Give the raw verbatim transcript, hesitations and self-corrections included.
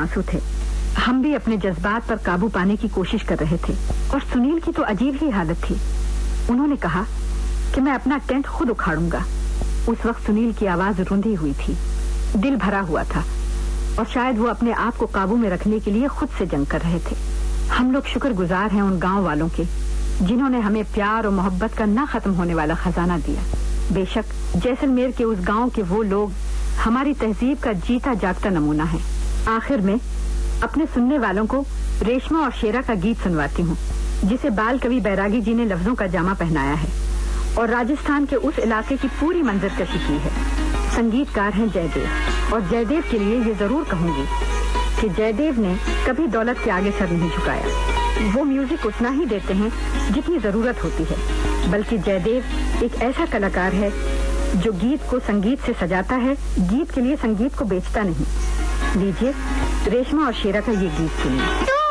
आंसू थे। हम भी अपने जज्बात पर काबू पाने की कोशिश कर रहे थे और सुनील की तो अजीब ही हालत थी। उन्होंने कहा कि मैं अपना टेंट खुद उखाड़ूंगा। उस वक्त सुनील की आवाज रुंधी हुई थी, दिल भरा हुआ था और शायद वो अपने आप को काबू में रखने के लिए खुद से जंग कर रहे थे। हम लोग शुक्रगुजार हैं उन गांव वालों के जिन्होंने हमें प्यार और मोहब्बत का ना खत्म होने वाला खजाना दिया। बेशक जैसलमेर के उस गांव के वो लोग हमारी तहजीब का जीता जागता नमूना है। आखिर में अपने सुनने वालों को रेशमा और शेरा का गीत सुनवाती हूँ, जिसे बाल कवि बैरागी जी ने लफ्जों का जामा पहनाया है और राजस्थान के उस इलाके की पूरी मंजरकशी की है। संगीतकार हैं जयदेव, और जयदेव के लिए ये जरूर कहूंगी कि जयदेव ने कभी दौलत के आगे सर नहीं झुकाया। वो म्यूजिक उतना ही देते हैं जितनी जरूरत होती है, बल्कि जयदेव एक ऐसा कलाकार है जो गीत को संगीत से सजाता है, गीत के लिए संगीत को बेचता नहीं। लीजिए रेशमा और शेरा का ये गीत सुनिए।